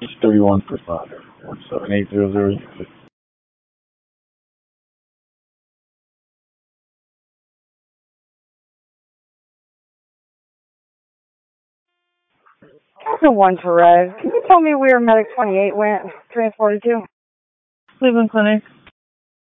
Each 31 responder. 7800. Captain 1 Perez, can you tell me where Medic 28 went, transported to? Cleveland Clinic.